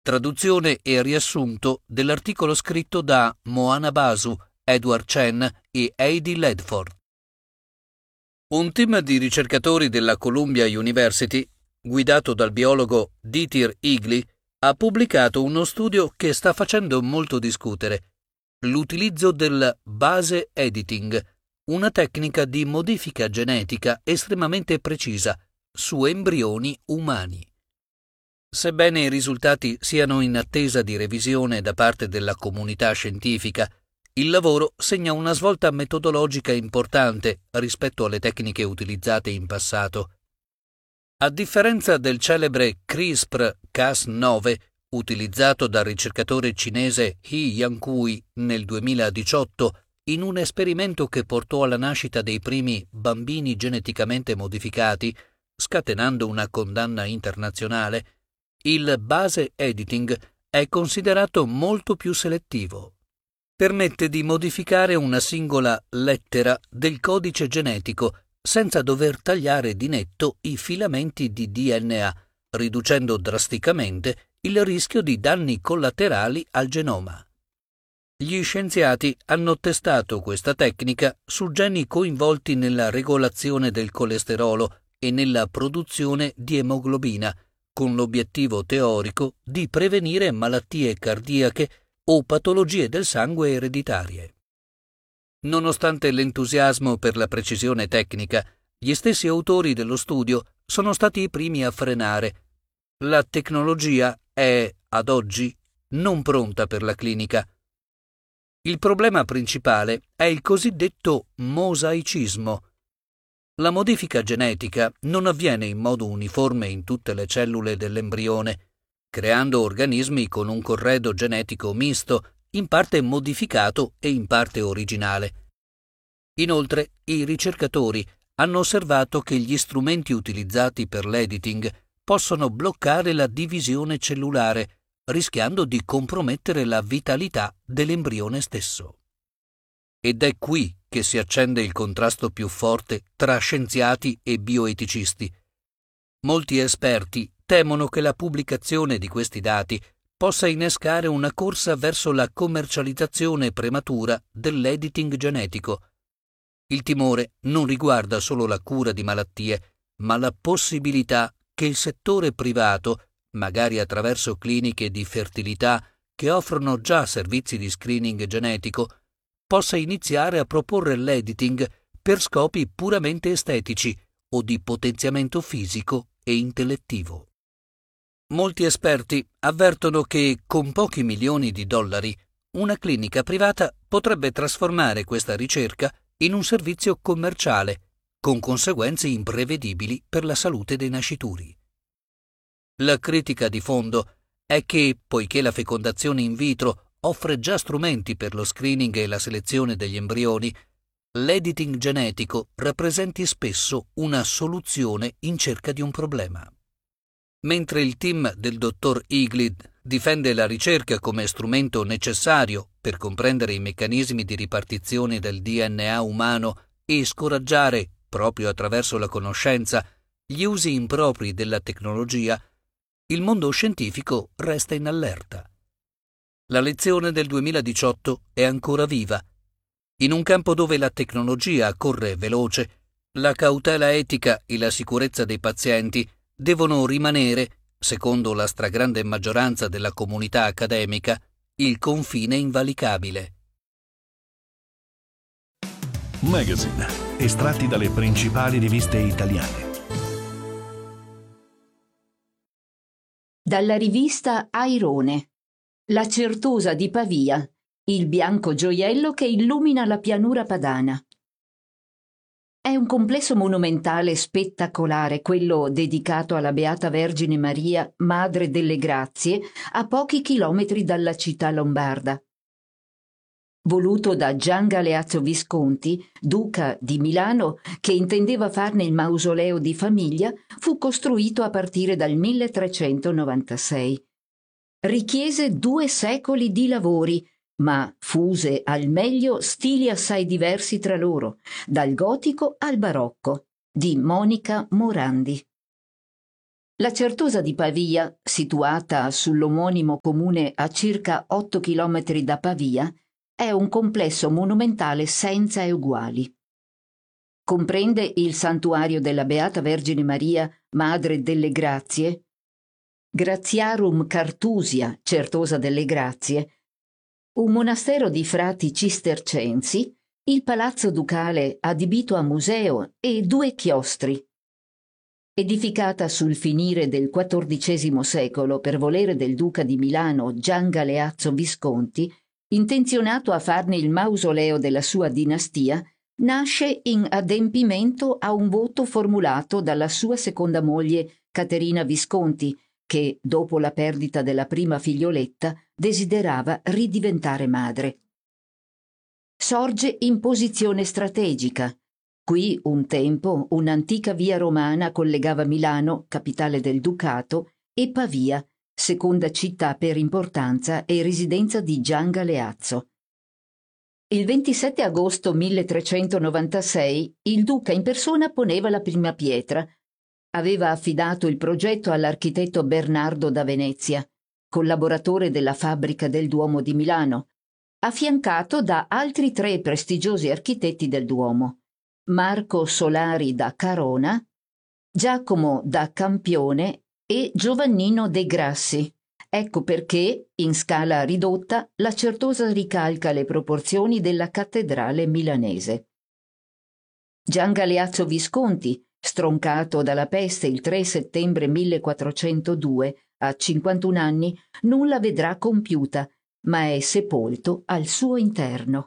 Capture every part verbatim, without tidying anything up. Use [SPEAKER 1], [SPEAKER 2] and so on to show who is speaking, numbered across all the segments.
[SPEAKER 1] Traduzione e riassunto dell'articolo scritto da Moana Basu, Edward Chen e Heidi Ledford. Un team di ricercatori della Columbia University, guidato dal biologo Dieter Egli, ha pubblicato uno studio che sta facendo molto discutere: l'utilizzo del base editing, una tecnica di modifica genetica estremamente precisa su embrioni umani. Sebbene i risultati siano in attesa di revisione da parte della comunità scientifica, il lavoro segna una svolta metodologica importante rispetto alle tecniche utilizzate in passato. A differenza del celebre CRISPR Cas nove, utilizzato dal ricercatore cinese He Yankui nel duemiladiciotto in un esperimento che portò alla nascita dei primi bambini geneticamente modificati, scatenando una condanna internazionale, il base editing è considerato molto più selettivo. Permette di modificare una singola lettera del codice genetico senza dover tagliare di netto i filamenti di D N A, riducendo drasticamente il rischio di danni collaterali al genoma. Gli scienziati hanno testato questa tecnica su geni coinvolti nella regolazione del colesterolo e nella produzione di emoglobina, con l'obiettivo teorico di prevenire malattie cardiache o patologie del sangue ereditarie. Nonostante l'entusiasmo per la precisione tecnica, gli stessi autori dello studio sono stati i primi a frenare. La tecnologia è, ad oggi, non pronta per la clinica. Il problema principale è il cosiddetto mosaicismo. La modifica genetica non avviene in modo uniforme in tutte le cellule dell'embrione, creando organismi con un corredo genetico misto, in parte modificato e in parte originale. Inoltre, i ricercatori hanno osservato che gli strumenti utilizzati per l'editing possono bloccare la divisione cellulare, rischiando di compromettere la vitalità dell'embrione stesso. Ed è qui che si accende il contrasto più forte tra scienziati e bioeticisti. Molti esperti temono che la pubblicazione di questi dati possa innescare una corsa verso la commercializzazione prematura dell'editing genetico. Il timore non riguarda solo la cura di malattie, ma la possibilità che il settore privato, magari attraverso cliniche di fertilità che offrono già servizi di screening genetico, possa iniziare a proporre l'editing per scopi puramente estetici o di potenziamento fisico e intellettivo. Molti esperti avvertono che con pochi milioni di dollari una clinica privata potrebbe trasformare questa ricerca in un servizio commerciale, con conseguenze imprevedibili per la salute dei nascituri. La critica di fondo è che, poiché la fecondazione in vitro offre già strumenti per lo screening e la selezione degli embrioni, l'editing genetico rappresenti spesso una soluzione in cerca di un problema. Mentre il team del dottor Egli difende la ricerca come strumento necessario per comprendere i meccanismi di ripartizione del D N A umano e scoraggiare, proprio attraverso la conoscenza, gli usi impropri della tecnologia, il mondo scientifico resta in allerta. La lezione del duemiladiciotto è ancora viva. In un campo dove la tecnologia corre veloce, la cautela etica e la sicurezza dei pazienti devono rimanere, secondo la stragrande maggioranza della comunità accademica, il confine invalicabile.
[SPEAKER 2] Magazine, estratti dalle principali riviste italiane.
[SPEAKER 3] Dalla rivista Airone, La Certosa di Pavia, il bianco gioiello che illumina la pianura padana. È un complesso monumentale spettacolare quello dedicato alla Beata Vergine Maria, Madre delle Grazie, a pochi chilometri dalla città lombarda. Voluto da Gian Galeazzo Visconti, duca di Milano, che intendeva farne il mausoleo di famiglia, fu costruito a partire dal milletrecentonovantasei. Richiese due secoli di lavori, ma fuse al meglio stili assai diversi tra loro, dal gotico al barocco, di Monica Morandi. La Certosa di Pavia, situata sull'omonimo comune a circa otto chilometri da Pavia, è un complesso monumentale senza eguali. Comprende il santuario della Beata Vergine Maria, Madre delle Grazie, Gratiarum Cartusia, Certosa delle Grazie, un monastero di frati cistercensi, il palazzo ducale adibito a museo e due chiostri. Edificata sul finire del quattordicesimo secolo per volere del duca di Milano Gian Galeazzo Visconti, intenzionato a farne il mausoleo della sua dinastia, nasce in adempimento a un voto formulato dalla sua seconda moglie Caterina Visconti, che, dopo la perdita della prima figlioletta, desiderava ridiventare madre. Sorge in posizione strategica. Qui, un tempo, un'antica via romana collegava Milano, capitale del ducato, e Pavia, seconda città per importanza e residenza di Gian Galeazzo. Il ventisette agosto milletrecentonovantasei il duca in persona poneva la prima pietra. Aveva affidato il progetto all'architetto Bernardo da Venezia, collaboratore della fabbrica del Duomo di Milano, affiancato da altri tre prestigiosi architetti del Duomo: Marco Solari da Carona, Giacomo da Campione e Giovannino de Grassi. Ecco perché, in scala ridotta, la Certosa ricalca le proporzioni della cattedrale milanese. Gian Galeazzo Visconti, stroncato dalla peste il tre settembre millequattrocentodue, a cinquantuno anni, non la vedrà compiuta, ma è sepolto al suo interno.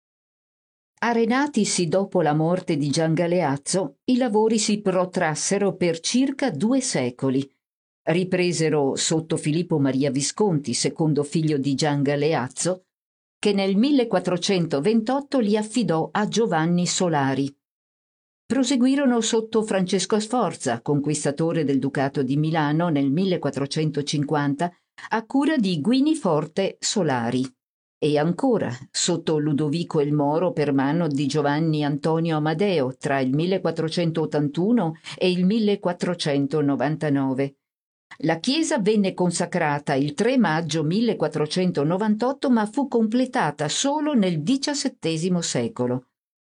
[SPEAKER 3] Arenatisi dopo la morte di Gian Galeazzo, i lavori si protrassero per circa due secoli. Ripresero sotto Filippo Maria Visconti, secondo figlio di Gian Galeazzo, che nel millequattrocentoventotto li affidò a Giovanni Solari. Proseguirono sotto Francesco Sforza, conquistatore del Ducato di Milano nel millequattrocentocinquanta, a cura di Guiniforte Solari. E ancora sotto Ludovico il Moro per mano di Giovanni Antonio Amadeo tra il millequattrocentottantuno e il millequattrocentonovantanove. La chiesa venne consacrata il tre maggio millequattrocentonovantotto, ma fu completata solo nel diciassettesimo secolo.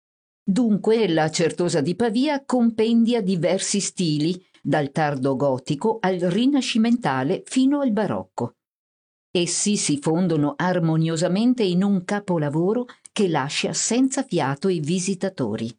[SPEAKER 3] Dunque la Certosa di Pavia compendia diversi stili, dal tardo gotico al rinascimentale fino al barocco. Essi si fondono armoniosamente in un capolavoro che lascia senza fiato i visitatori.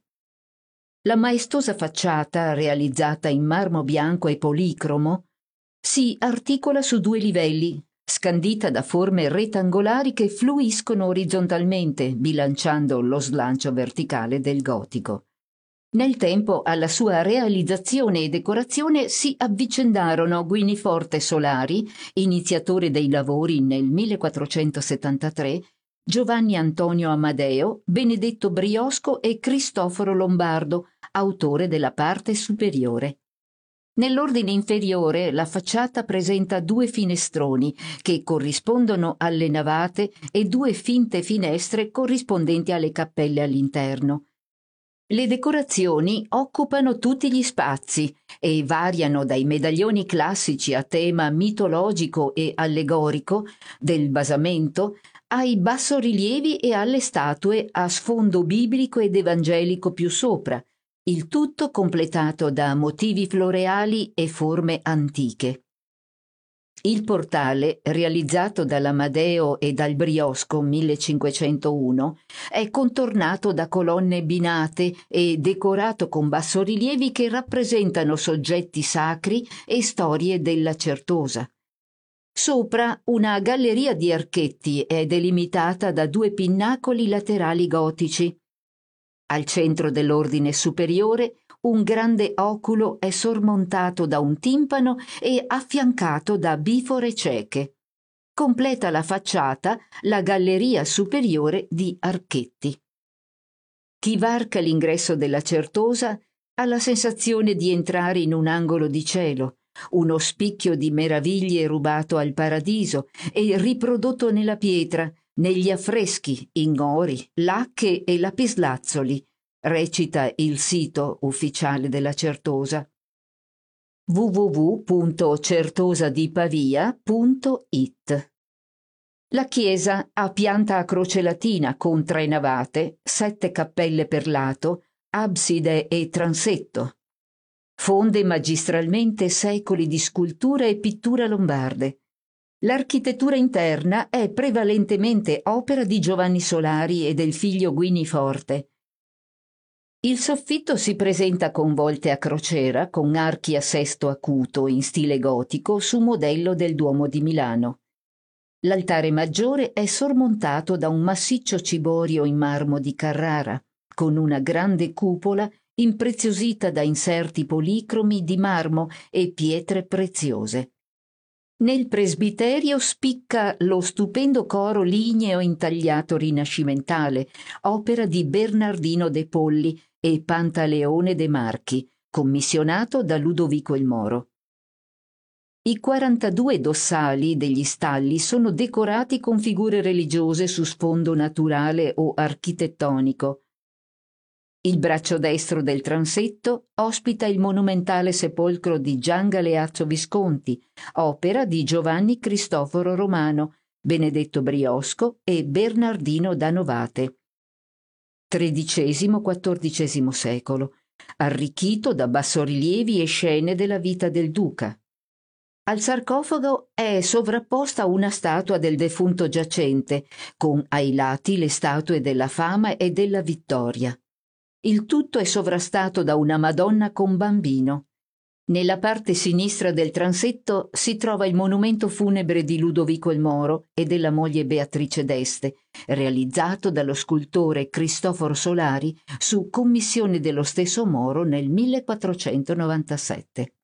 [SPEAKER 3] La maestosa facciata, realizzata in marmo bianco e policromo, si articola su due livelli, scandita da forme rettangolari che fluiscono orizzontalmente, bilanciando lo slancio verticale del gotico. Nel tempo alla sua realizzazione e decorazione si avvicendarono Guiniforte Solari, iniziatore dei lavori nel millequattrocentosettantatré, Giovanni Antonio Amadeo, Benedetto Briosco e Cristoforo Lombardo, autore della parte superiore. Nell'ordine inferiore la facciata presenta due finestroni che corrispondono alle navate e due finte finestre corrispondenti alle cappelle all'interno. Le decorazioni occupano tutti gli spazi e variano dai medaglioni classici a tema mitologico e allegorico del basamento ai bassorilievi e alle statue a sfondo biblico ed evangelico più sopra, il tutto completato da motivi floreali e forme antiche. Il portale, realizzato dall'Amadeo e dal Briosco millecinquecentouno, è contornato da colonne binate e decorato con bassorilievi che rappresentano soggetti sacri e storie della Certosa. Sopra una galleria di archetti è delimitata da due pinnacoli laterali gotici. Al centro dell'ordine superiore un grande oculo è sormontato da un timpano e affiancato da bifore cieche. Completa la facciata la galleria superiore di archetti. Chi varca l'ingresso della Certosa ha la sensazione di entrare in un angolo di cielo, uno spicchio di meraviglie rubato al paradiso e riprodotto nella pietra, negli affreschi in ori, lacche e lapislazzoli, recita il sito ufficiale della Certosa. w w w punto certosadipavia punto i t. La chiesa ha pianta a croce latina con tre navate, sette cappelle per lato, abside e transetto. Fonde magistralmente secoli di scultura e pittura lombarde. L'architettura interna è prevalentemente opera di Giovanni Solari e del figlio Guini Forte. Il soffitto si presenta con volte a crociera con archi a sesto acuto in stile gotico su modello del Duomo di Milano. L'altare maggiore è sormontato da un massiccio ciborio in marmo di Carrara, con una grande cupola impreziosita da inserti policromi di marmo e pietre preziose. Nel presbiterio spicca lo stupendo coro ligneo intagliato rinascimentale, opera di Bernardino de Polli e Pantaleone de Marchi, commissionato da Ludovico il Moro. I quarantadue dossali degli stalli sono decorati con figure religiose su sfondo naturale o architettonico. Il braccio destro del transetto ospita il monumentale sepolcro di Gian Galeazzo Visconti, opera di Giovanni Cristoforo Romano, Benedetto Briosco e Bernardino da Novate. tredicesimo quattordicesimo secolo, arricchito da bassorilievi e scene della vita del duca. Al sarcofago è sovrapposta una statua del defunto giacente, con ai lati le statue della Fama e della Vittoria. Il tutto è sovrastato da una Madonna con bambino. Nella parte sinistra del transetto si trova il monumento funebre di Ludovico il Moro e della moglie Beatrice d'Este, realizzato dallo scultore Cristoforo Solari su commissione dello stesso Moro nel millequattrocentonovantasette.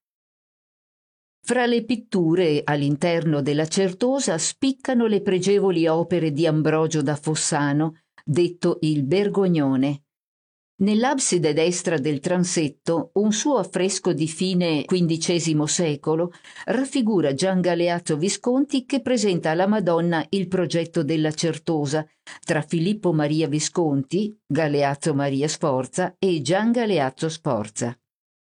[SPEAKER 3] Fra le pitture all'interno della Certosa spiccano le pregevoli opere di Ambrogio da Fossano, detto il Bergognone. Nell'abside destra del transetto un suo affresco di fine quindicesimo secolo raffigura Gian Galeazzo Visconti che presenta alla Madonna il progetto della Certosa tra Filippo Maria Visconti, Galeazzo Maria Sforza e Gian Galeazzo Sforza.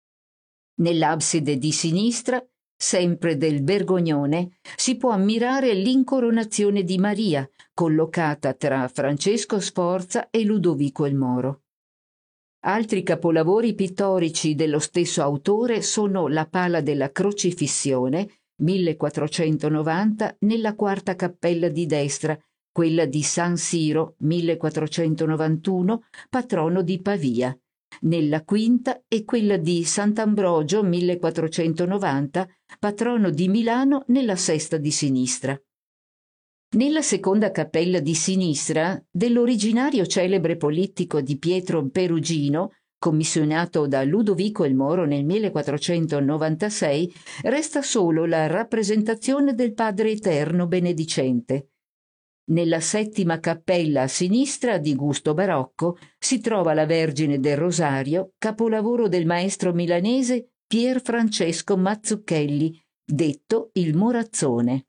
[SPEAKER 3] Nell'abside di sinistra, sempre del Bergognone, si può ammirare l'incoronazione di Maria, collocata tra Francesco Sforza e Ludovico il Moro. Altri capolavori pittorici dello stesso autore sono la Pala della Crocifissione, millequattrocentonovanta, nella quarta cappella di destra, quella di San Siro, millequattrocentonovantuno, patrono di Pavia, nella quinta e quella di Sant'Ambrogio, millequattrocentonovanta, patrono di Milano, nella sesta di sinistra. Nella seconda cappella di sinistra, dell'originario celebre polittico di Pietro Perugino, commissionato da Ludovico il Moro nel millequattrocentonovantasei, resta solo la rappresentazione del Padre Eterno benedicente. Nella settima cappella a sinistra, di gusto barocco, si trova la Vergine del Rosario, capolavoro del maestro milanese Pier Francesco Mazzucchelli, detto il Morazzone.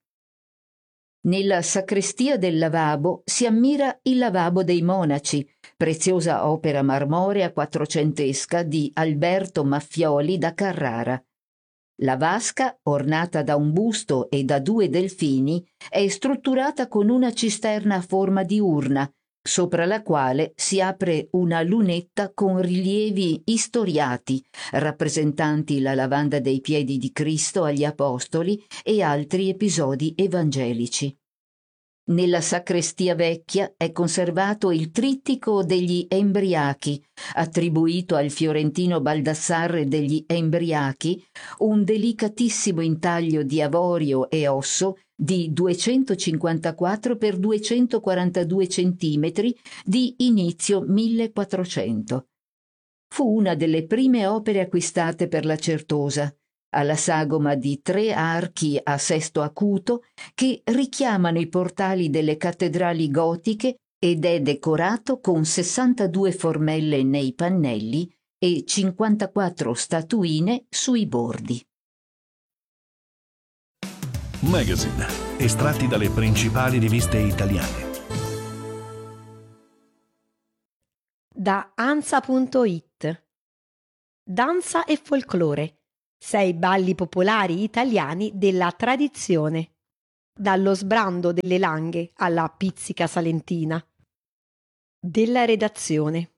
[SPEAKER 3] Nella sacrestia del lavabo si ammira il Lavabo dei Monaci, preziosa opera marmorea quattrocentesca di Alberto Maffioli da Carrara. La vasca, ornata da un busto e da due delfini, è strutturata con una cisterna a forma di urna, sopra la quale si apre una lunetta con rilievi istoriati, rappresentanti la lavanda dei piedi di Cristo agli Apostoli e altri episodi evangelici. Nella sacrestia vecchia è conservato il trittico degli Embriachi, attribuito al fiorentino Baldassarre degli Embriachi, un delicatissimo intaglio di avorio e osso di duecentocinquantaquattro per duecentoquarantadue centimetri di inizio millequattrocento. Fu una delle prime opere acquistate per la Certosa, alla sagoma di tre archi a sesto acuto che richiamano i portali delle cattedrali gotiche ed è decorato con sessantadue formelle nei pannelli e cinquantaquattro statuine sui bordi.
[SPEAKER 2] Magazine, estratti dalle principali riviste italiane.
[SPEAKER 4] Da ansa punto it. Danza e folklore. sei balli popolari italiani della tradizione, dallo sbrando delle langhe alla pizzica salentina. Della redazione.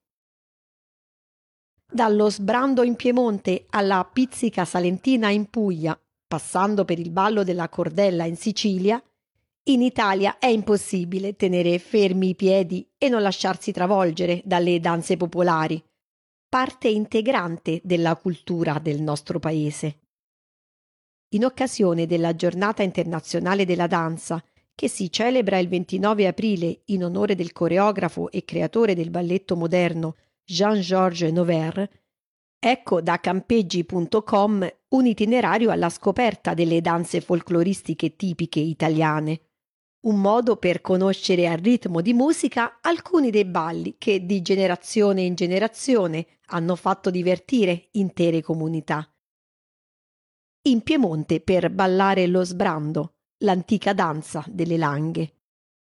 [SPEAKER 4] Dallo sbrando in Piemonte alla pizzica salentina in Puglia, passando per il ballo della cordella in Sicilia, in Italia è impossibile tenere fermi i piedi e non lasciarsi travolgere dalle danze popolari, parte integrante della cultura del nostro paese. In occasione della Giornata internazionale della danza, che si celebra il ventinove aprile in onore del coreografo e creatore del balletto moderno Jean-Georges Noverre, ecco da campeggi punto com un itinerario alla scoperta delle danze folcloristiche tipiche italiane, un modo per conoscere al ritmo di musica alcuni dei balli che di generazione in generazione hanno fatto divertire intere comunità. In Piemonte per ballare lo sbrando, l'antica danza delle langhe.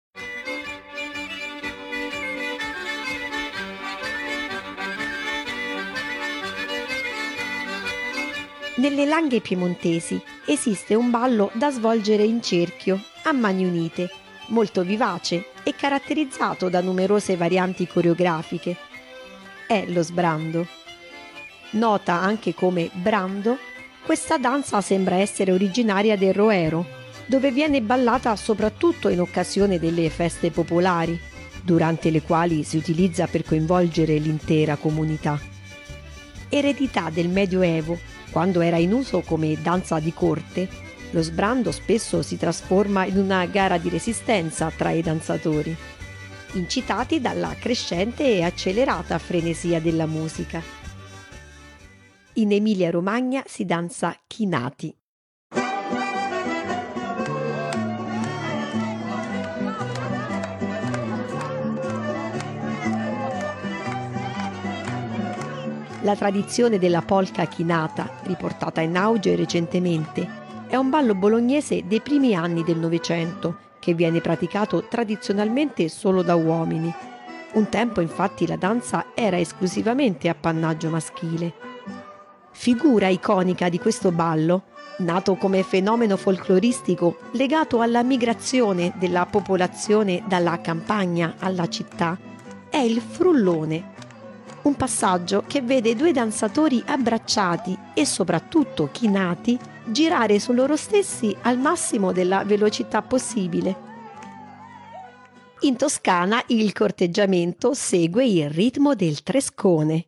[SPEAKER 4] Nelle langhe piemontesi esiste un ballo da svolgere in cerchio, a mani unite, molto vivace e caratterizzato da numerose varianti coreografiche. È lo sbrando. Nota anche come brando, questa danza sembra essere originaria del Roero, dove viene ballata soprattutto in occasione delle feste popolari, durante le quali si utilizza per coinvolgere l'intera comunità. Eredità del Medioevo, quando era in uso come danza di corte, lo sbrando spesso si trasforma in una gara di resistenza tra i danzatori, incitati dalla crescente e accelerata frenesia della musica. In Emilia-Romagna si danza chinati. La tradizione della polka chinata, riportata in auge recentemente, è un ballo bolognese dei primi anni del Novecento che viene praticato tradizionalmente solo da uomini. Un tempo infatti la danza era esclusivamente appannaggio maschile. Figura iconica di questo ballo, nato come fenomeno folcloristico legato alla migrazione della popolazione dalla campagna alla città, è il frullone. Un passaggio che vede due danzatori abbracciati e soprattutto chinati girare su loro stessi al massimo della velocità possibile. In Toscana il corteggiamento segue il ritmo del trescone.